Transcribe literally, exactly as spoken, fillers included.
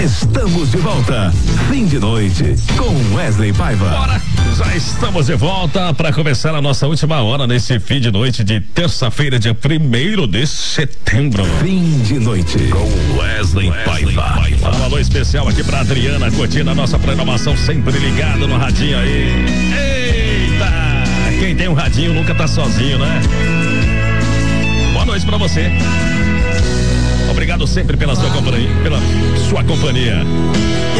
Estamos de volta. Fim de noite com Wesley Paiva. Bora, já estamos de volta para começar a nossa última hora nesse fim de noite de terça-feira, dia primeiro de setembro. Fim de noite com Wesley, Wesley Paiva. Paiva. Um alô especial aqui pra Adriana, curtindo a nossa programação, sempre ligado no radinho aí. Eita! Quem tem um radinho nunca tá sozinho, né? Boa noite pra você. Obrigado sempre pela sua companhia, pela sua companhia.